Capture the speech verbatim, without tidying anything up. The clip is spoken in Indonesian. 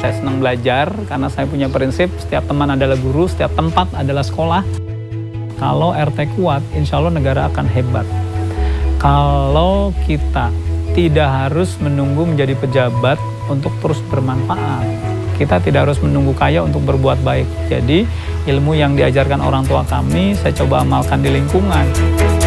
Saya senang belajar karena saya punya prinsip setiap teman adalah guru, setiap tempat adalah sekolah. Kalau R T kuat, insya Allah negara akan hebat. Kalau kita tidak harus menunggu menjadi pejabat untuk terus bermanfaat. Kita tidak harus menunggu kaya untuk berbuat baik. Jadi ilmu yang diajarkan orang tua kami, saya coba amalkan di lingkungan.